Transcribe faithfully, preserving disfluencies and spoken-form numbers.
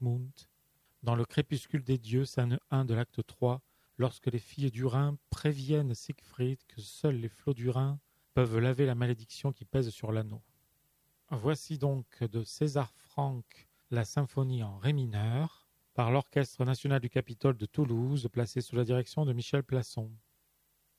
Siegmund. Dans le crépuscule des dieux, scène un de l'acte trois, lorsque les filles du Rhin préviennent Siegfried que seuls les flots du Rhin peuvent laver la malédiction qui pèse sur l'anneau. Voici donc de César Franck la symphonie en ré mineur, par l'Orchestre national du Capitole de Toulouse, placé sous la direction de Michel Plasson.